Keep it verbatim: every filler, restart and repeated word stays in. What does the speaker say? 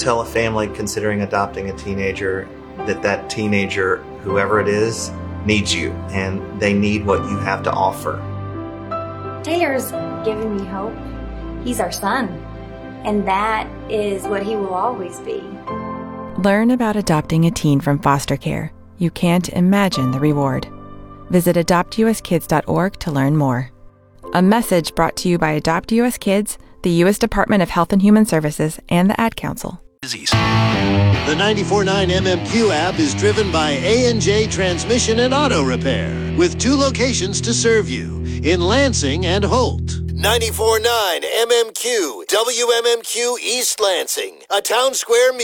tell a family considering adopting a teenager that that teenager, whoever it is, needs you, and they need what you have to offer. Taylor's given me hope. He's our son, and that is what he will always be. Learn about adopting a teen from foster care. You can't imagine the reward. Visit adopt u s kids dot org to learn more. A message brought to you by Adopt U S Kids, the U S Department of Health and Human Services, and the Ad Council. The ninety-four point nine M M Q app is driven by A and J Transmission and Auto Repair, with two locations to serve you, in Lansing and Holt. ninety-four point nine M M Q, W M M Q East Lansing, a Town Square media.